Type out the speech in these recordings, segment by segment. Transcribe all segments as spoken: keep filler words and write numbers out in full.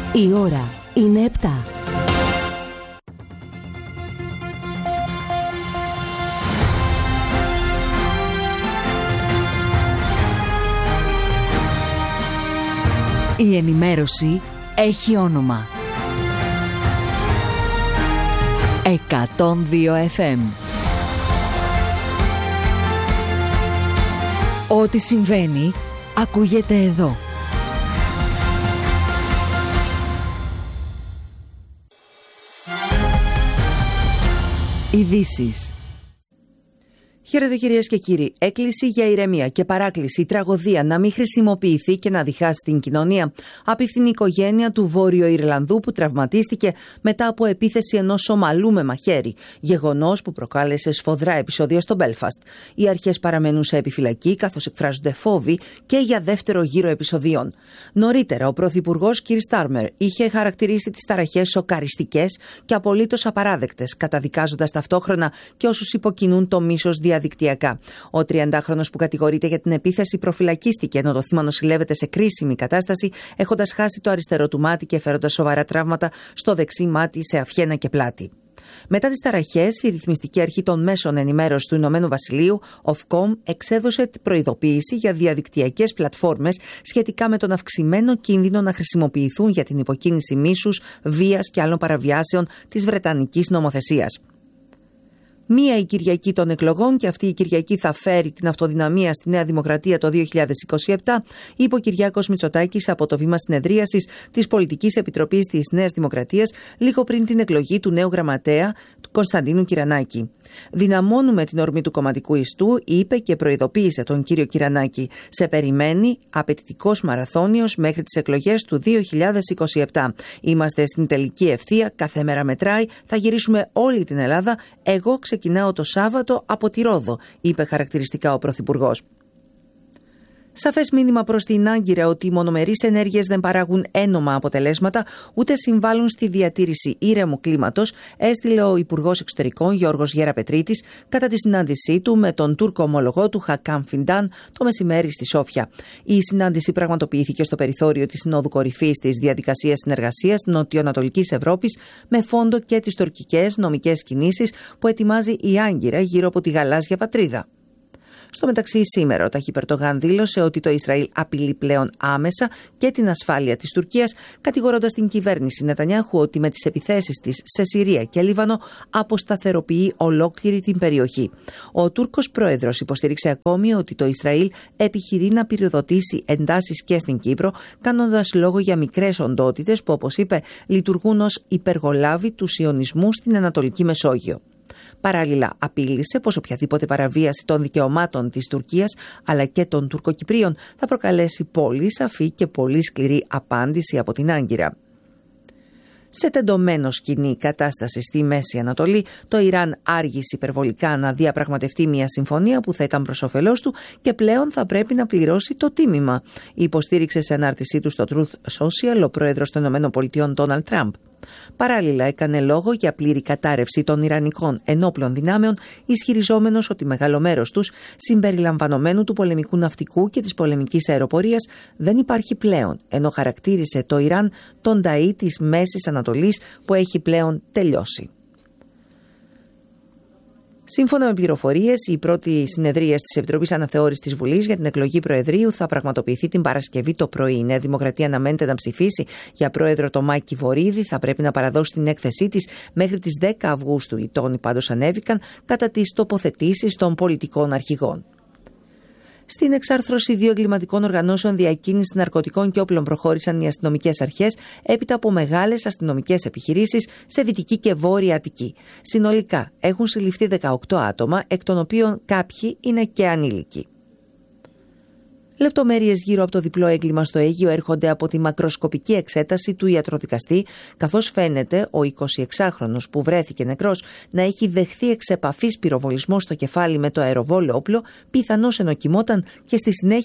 Η ώρα είναι επτά. Η ενημέρωση έχει όνομα. εκατόν δύο εφ εμ. Ό,τι συμβαίνει, ακούγεται εδώ. Ειδήσεις. Χαίρετε κυρίες και κύριοι. Έκκληση για ηρεμία και παράκληση η τραγωδία να μην χρησιμοποιηθεί και να διχάσει την κοινωνία. Απίφθινη η οικογένεια του Βόρειο Ιρλανδού που τραυματίστηκε μετά από επίθεση ενός Σομαλού με μαχαίρι. Γεγονός που προκάλεσε σφοδρά επεισόδια στο Μπέλφαστ. Οι αρχές παραμένουν σε επιφυλακή καθώς εκφράζονται φόβοι και για δεύτερο γύρο επεισοδίων. Νωρίτερα, ο Πρωθυπουργός Κίρ Στάρμερ είχε χαρακτηρίσει τις ταραχές σοκαριστικές και απολύτως απαράδεκτες, καταδικάζοντας ταυτόχρονα και όσους υποκινούν το μίσος διαδικτυακά. Ο τριαντάχρονος που κατηγορείται για την επίθεση προφυλακίστηκε, ενώ το θύμα νοσηλεύεται σε κρίσιμη κατάσταση, έχοντας χάσει το αριστερό του μάτι και φέροντας σοβαρά τραύματα στο δεξί μάτι, σε αυχένα και πλάτη. Μετά τις ταραχές, η ρυθμιστική αρχή των μέσων ενημέρωσης του Ηνωμένου Βασιλείου, Ofcom, εξέδωσε προειδοποίηση για διαδικτυακές πλατφόρμες σχετικά με τον αυξημένο κίνδυνο να χρησιμοποιηθούν για την υποκίνηση μίσους, βίας και άλλων παραβιάσεων της Βρετανικής νομοθεσίας. Μία η Κυριακή των εκλογών και αυτή η Κυριακή θα φέρει την αυτοδυναμία στη Νέα Δημοκρατία το δύο χιλιάδες είκοσι επτά, είπε ο Κυριάκος Μητσοτάκης από το βήμα συνεδρίασης της Πολιτικής Επιτροπής της Νέας Δημοκρατίας λίγο πριν την εκλογή του νέου γραμματέα του Κωνσταντίνου Κυρανάκη. Δυναμώνουμε την ορμή του κομματικού ιστού, είπε και προειδοποίησε τον κύριο Κυρανάκη. Σε περιμένει απαιτητικός μαραθώνιος μέχρι τις εκλογές του δύο χιλιάδες είκοσι επτά. Είμαστε στην τελική ευθεία, κάθε μέρα μετράει, θα γυρίσουμε όλη την Ελλάδα. Εγώ ξεκινάω το Σάββατο από τη Ρόδο, είπε χαρακτηριστικά ο Πρωθυπουργός. Σαφές μήνυμα προς την Άγκυρα ότι οι μονομερείς ενέργειες δεν παράγουν ένομα αποτελέσματα ούτε συμβάλλουν στη διατήρηση ήρεμου κλίματος, έστειλε ο Υπουργός Εξωτερικών Γιώργος Γεραπετρίτης κατά τη συνάντησή του με τον Τούρκο ομολογό του Χακάν Φιντάν το μεσημέρι στη Σόφια. Η συνάντηση πραγματοποιήθηκε στο περιθώριο της Συνόδου Κορυφής της Διαδικασίας Συνεργασίας Νοτιοανατολικής Ευρώπης με φόντο και τις τουρκικές νομικές κινήσεις που ετοιμάζει η Άγκυρα γύρω από τη γαλάζια πατρίδα. Στο μεταξύ, σήμερα ο Ταγίπ Ερντογάν δήλωσε ότι το Ισραήλ απειλεί πλέον άμεσα και την ασφάλεια της Τουρκίας, κατηγορώντας την κυβέρνηση Νετανιάχου ότι με τις επιθέσεις της σε Συρία και Λίβανο αποσταθεροποιεί ολόκληρη την περιοχή. Ο Τούρκος πρόεδρος υποστήριξε ακόμη ότι το Ισραήλ επιχειρεί να πυροδοτήσει εντάσεις και στην Κύπρο, κάνοντας λόγο για μικρές οντότητες που, όπως είπε, λειτουργούν ως υπεργολάβοι του σιωνισμού στην Ανατολική Μεσόγειο. Παράλληλα, απείλησε πως οποιαδήποτε παραβίαση των δικαιωμάτων της Τουρκίας αλλά και των Τουρκοκυπρίων θα προκαλέσει πολύ σαφή και πολύ σκληρή απάντηση από την Άγκυρα. Σε τεντωμένο σκηνή κατάσταση στη Μέση Ανατολή, το Ιράν άργησε υπερβολικά να διαπραγματευτεί μια συμφωνία που θα ήταν προς όφελός του και πλέον θα πρέπει να πληρώσει το τίμημα, υποστήριξε σε ανάρτησή του στο Truth Social ο πρόεδρος των ΗΠΑ Ντόναλντ Τραμπ. Παράλληλα, έκανε λόγο για πλήρη κατάρρευση των Ιρανικών ενόπλων δυνάμεων, ισχυριζόμενος ότι μεγάλο μέρος τους, συμπεριλαμβανομένου του πολεμικού ναυτικού και της πολεμικής αεροπορίας, δεν υπάρχει πλέον, ενώ χαρακτήρισε το Ιράν τον ταΐ της Μέσης Ανατολής που έχει πλέον τελειώσει. Σύμφωνα με πληροφορίες, η πρώτη συνεδρίαση της Επιτροπής Αναθεώρησης της Βουλής για την εκλογή Προεδρείου θα πραγματοποιηθεί την Παρασκευή το πρωί. Η Νέα Δημοκρατία αναμένεται να ψηφίσει για πρόεδρο το Μάκη Βορίδη. Θα πρέπει να παραδώσει την έκθεσή της μέχρι τις δέκα Αυγούστου. Οι τόνοι πάντως ανέβηκαν κατά τις τοποθετήσεις των πολιτικών αρχηγών. Στην εξάρθρωση δύο εγκληματικών οργανώσεων διακίνησης ναρκωτικών και όπλων προχώρησαν οι αστυνομικές αρχές έπειτα από μεγάλες αστυνομικές επιχειρήσεις σε Δυτική και Βόρεια Αττική. Συνολικά έχουν συλληφθεί δεκαοκτώ άτομα, εκ των οποίων κάποιοι είναι και ανήλικοι. Λεπτομέρειες γύρω από το διπλό έγκλημα στο Αίγυο έρχονται από τη μακροσκοπική εξέταση του ιατροδικαστή, καθώς φαίνεται ο εικοσιεξάχρονος που βρέθηκε νεκρός να έχει δεχθεί εξ επαφής πυροβολισμό στο κεφάλι με το αεροβόλο όπλο, πιθανώς ενώ κοιμόταν και στη συνέχεια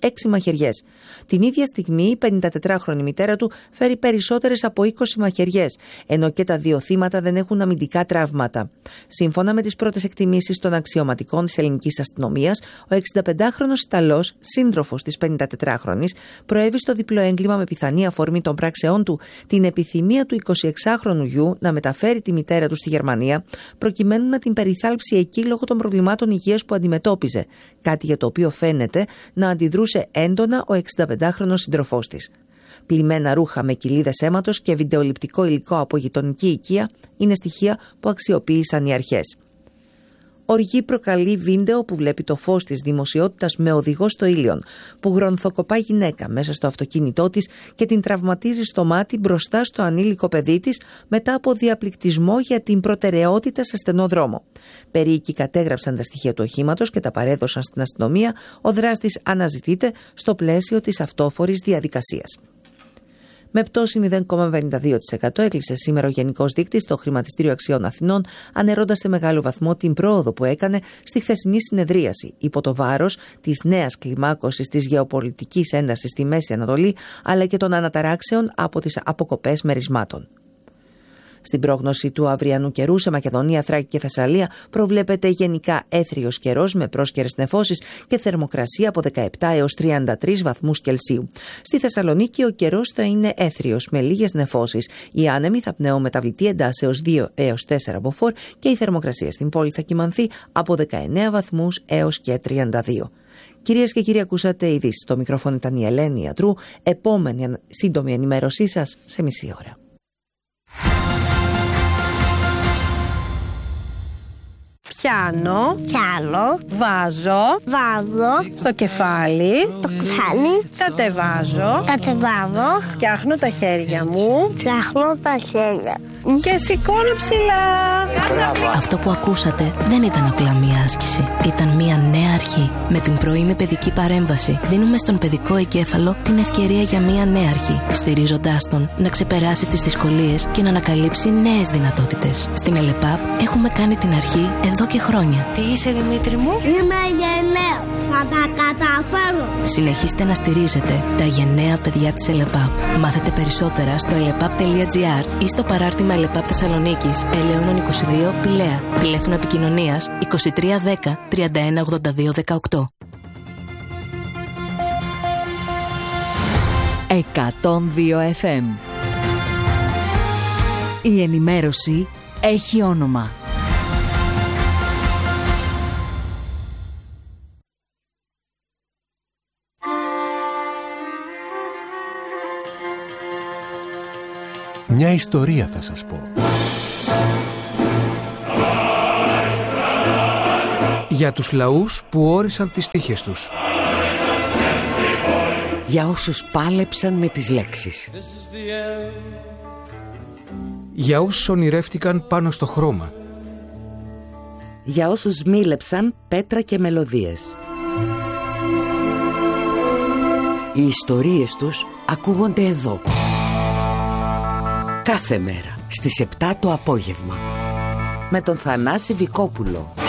έξι μαχαιριές. Την ίδια στιγμή η πενηντατετράχρονη μητέρα του φέρει περισσότερες από είκοσι μαχαιριές, ενώ και τα δύο θύματα δεν έχουν αμυντικά τραύματα. Σύμφωνα με τις πρώτες εκτιμήσεις των αξιωματικών της ελληνικής αστυνομίας, ο εξηνταπεντάχρονος Ιταλός, σύντροφος της πενηντατετράχρονης, προέβη στο διπλό έγκλημα με πιθανή αφορμή των πράξεών του την επιθυμία του εικοσιεξάχρονου γιου να μεταφέρει τη μητέρα του στη Γερμανία, προκειμένου να την περιθάλψει εκεί λόγω των προβλημάτων υγείας που αντιμετώπιζε, κάτι για το οποίο φαίνεται να αντιδρούσε έντονα ο εξηνταπεντάχρονος σύντροφός της. Πλημμένα ρούχα με κοιλίδες αίματος και βιντεοληπτικό υλικό από γειτονική οικία είναι στοιχεία που αξιοποίησαν οι αρχές. Οργή προκαλεί βίντεο που βλέπει το φως της δημοσιότητας με οδηγό στο ήλιον, που γρονθοκοπά γυναίκα μέσα στο αυτοκίνητό της και την τραυματίζει στο μάτι μπροστά στο ανήλικο παιδί της μετά από διαπληκτισμό για την προτεραιότητα σε στενό δρόμο. Περίοικοι κατέγραψαν τα στοιχεία του οχήματος και τα παρέδωσαν στην αστυνομία. Ο δράστης αναζητείται στο πλαίσιο της αυτόφορης διαδικασίας. Με πτώση μηδέν κόμμα εβδομήντα δύο τοις εκατό έκλεισε σήμερα ο Γενικός Δείκτης στο Χρηματιστήριο Αξιών Αθηνών, αναιρώντας σε μεγάλο βαθμό την πρόοδο που έκανε στη χθεσινή συνεδρίαση, υπό το βάρος της νέας κλιμάκωσης της γεωπολιτικής έντασης στη Μέση Ανατολή, αλλά και των αναταράξεων από τις αποκοπές μερισμάτων. Στην πρόγνωση του αυριανού καιρού σε Μακεδονία, Θράκη και Θεσσαλία προβλέπεται γενικά έθριος καιρός με πρόσκαιρες νεφώσεις και θερμοκρασία από δεκαεπτά έως τριάντα τρεις βαθμούς Κελσίου. Στη Θεσσαλονίκη ο καιρός θα είναι έθριος με λίγες νεφώσεις. Οι άνεμοι θα πνέουν μεταβλητή εντάσεως δύο έως τέσσερα μποφόρ και η θερμοκρασία στην πόλη θα κυμανθεί από δεκαεννέα βαθμούς έως και τριάντα δύο. Κυρίες και κύριοι, ακούσατε ειδήσεις. Στο μικρόφωνο ήταν η Ελένη Ιατρού. Επόμενη σύντομη ενημέρωσή σας σε μισή ώρα. Πιάνω, πιάνω, βάζω, βάζω, στο κεφάλι, το κεφάλι, κατεβάζω, κατεβάζω, φτιάχνω τα χέρια μου, φτιάχνω τα χέρια και σηκώνω ψηλά. Αυτό που ακούσατε δεν ήταν απλά μία άσκηση. Ήταν μία νέα αρχή. Με την πρωινή παιδική παρέμβαση δίνουμε στον παιδικό εγκέφαλο την ευκαιρία για μία νέα αρχή, στηρίζοντάς τον να ξεπεράσει τις δυσκολίες και να ανακαλύψει νέες δυνατότητες. Στην ΕΛΕΠΑΠ έχουμε κάνει την αρχή εδώ και χρόνια. Τι είσαι, Δημήτρη μου? Είμαι γενναίος. Θα τα καταφέρω. Συνεχίστε να στηρίζετε τα γενναία παιδιά της ΕΛΕΠΑΠ. Μάθετε περισσότερα στο ελεπαπ τελεία τζι άρ ή στο παράρτημα ΕΛΕΠΑΠ Θεσσαλονίκης, Ελαιώνων είκοσι δύο, Πηλαία. Τηλέφωνο επικοινωνίας είκοσι τρία δέκα τριάντα ένα ογδόντα δύο δεκαοκτώ. εκατόν δύο εφ εμ. Η ενημέρωση έχει όνομα. Μια ιστορία θα σας πω. Για τους λαούς που όρισαν τις τύχες τους. Για όσους πάλεψαν με τις λέξεις. Για όσους ονειρεύτηκαν πάνω στο χρώμα. Για όσους μίλεψαν πέτρα και μελωδίες. Οι ιστορίες τους ακούγονται εδώ. Κάθε μέρα στις επτά το απόγευμα. Με τον Θανάση Βικόπουλο.